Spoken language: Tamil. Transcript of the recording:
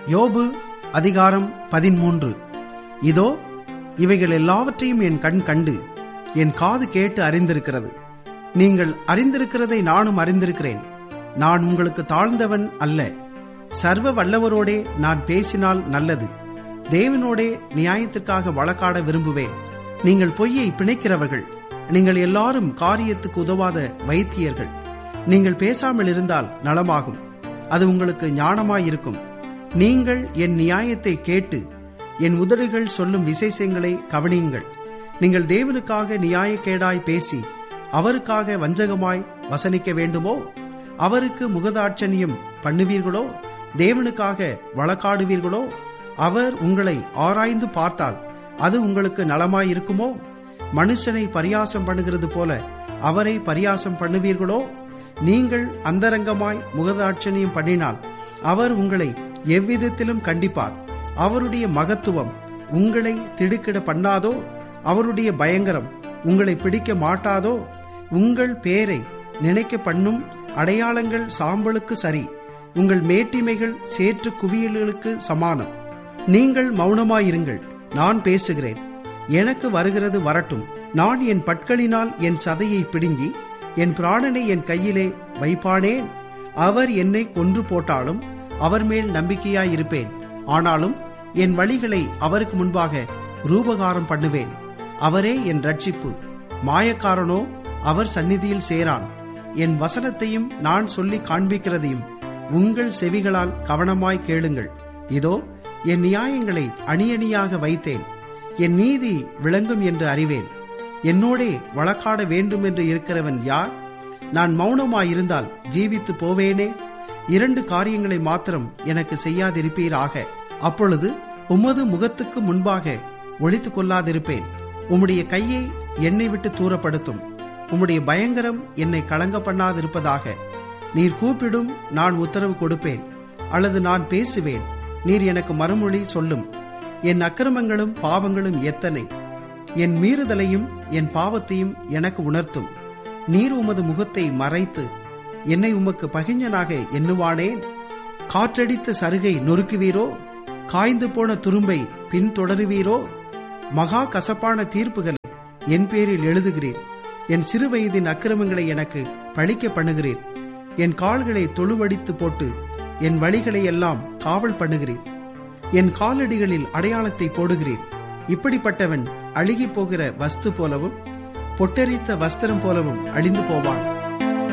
யோபு அதிகாரம் 13. இதோ இவைகள் எல்லாவற்றையும் என் கண் கண்டு என் காது கேட்டு அறிந்திருக்கிறது. நீங்கள் அறிந்திருக்கிறதை நானும் அறிந்திருக்கிறேன். நான் உங்களுக்கு தாழ்ந்தவன் அல்ல. சர்வ வல்லவரோடே நான் பேசினால் நல்லது. தேவனோடே நியாயத்துக்காக வழக்காட விரும்புவேன். நீங்கள் பொய்யை பிணைக்கிறவர்கள். நீங்கள் எல்லாரும் காரியத்துக்கு உதவாத வைத்தியர்கள். நீங்கள் பேசாமல் இருந்தால் நலமாகும். அது உங்களுக்கு ஞானமாயிருக்கும். நீங்கள் என் நியாயத்தை கேட்டு என் உதடுகள் சொல்லும் விசேஷங்களை கவனியுங்கள். நீங்கள் தேவனுக்காக நியாயக்கேடாய் பேசி அவருக்காக வஞ்சகமாய் வசனிக்க வேண்டுமோ? அவருக்கு முகதாட்சணியம் பண்ணுவீர்களோ? தேவனுக்காக வழக்காடுவீர்களோ? அவர் உங்களை ஆராய்ந்து பார்த்தால் அது உங்களுக்கு நலமாயிருக்குமோ? மனுஷனை பரியாசம் பண்ணுகிறது போல அவரை பரியாசம் பண்ணுவீர்களோ? நீங்கள் அந்தரங்கமாய் முகதாட்சணியம் பண்ணினால் அவர் உங்களை எவ்விதத்திலும் கண்டிப்பார். அவருடைய மகத்துவம் உங்களை திடுக்கிட பண்ணாதோ? அவருடைய பயங்கரம் உங்களை பிடிக்க மாட்டாதோ? உங்கள் பேரை நினைக்க பண்ணும் அடையாளங்கள் சாம்பலுக்கு சரி. உங்கள் மேட்டிமைகள் சேற்று குவியல்களுக்கு சமானம். நீங்கள் மௌனமாயிருங்கள், நான் பேசுகிறேன். எனக்கு வருகிறது வரட்டும். நான் என் பற்களினால் என் சதையை பிடுங்கி என் பிராணனை என் கையிலே வைப்பானேன். அவர் என்னை கொன்று போட்டாலும் அவர் மேல் நம்பிக்கையாயிருப்பேன். ஆனாலும் என் வழிகளை அவருக்கு முன்பாக ரூபகாரம் பண்ணுவேன். அவரே என் ரட்சிப்பு. மாயக்காரனோ அவர் சந்நிதியில் சேரான். என் வசனத்தையும் நான் சொல்லி காண்பிக்கிறதையும் உங்கள் செவிகளால் கவனமாய் கேளுங்கள். இதோ என் நியாயங்களை அணியணியாக வைத்தேன். என் நீதி விளங்கும் என்று அறிவேன். என்னோடே வழக்காட வேண்டும் என்று இருக்கிறவன் யார்? நான் மௌனமாயிருந்தால் ஜீவித்து போவேனே. 2 காரியங்களை மாத்திரம் எனக்கு செய்யாதிருப்பீராக. அப்பொழுது உமது முகத்துக்கு முன்பாக ஒளித்துக் கொள்ளாதிருப்பேன். உம்முடைய கையை என்னை விட்டு தூரப்படுத்தும். உம்முடைய பயங்கரம் என்னை கலங்க பண்ணாதிருப்பதாக. நீர் கூப்பிடும், நான் உத்தரவு கொடுப்பேன். அல்லது நான் பேசுவேன், நீர் எனக்கு மறுமொழி சொல்லும். என் அக்கிரமங்களும் பாவங்களும் எத்தனை! என் மீறுதலையும் என் பாவத்தையும் எனக்கு உணர்த்தும். நீர் உமது முகத்தை மறைத்து என்னை உமக்கு பகிஞ்சனாக எண்ணுவானேன்? காற்றடித்த சருகை நொறுக்குவீரோ? காய்ந்து போன துரும்பை பின்தொடருவீரோ? மகா கசப்பான தீர்ப்புகளை என் பேரில் எழுதுகிறீர். என் சிறு வயதின் அக்கிரமங்களை எனக்கு பழிக்க பண்ணுகிறீர். என் கால்களை தொழுவடித்து போட்டு என் வழிகளை எல்லாம் காவல் பண்ணுகிறீர். என் காலடிகளில் அடையாளத்தை போடுகிறீர். இப்படிப்பட்டவன் அழுகி போகிற வஸ்து போலவும் பொட்டரித்த வஸ்திரம் போலவும் அழிந்து போவான்.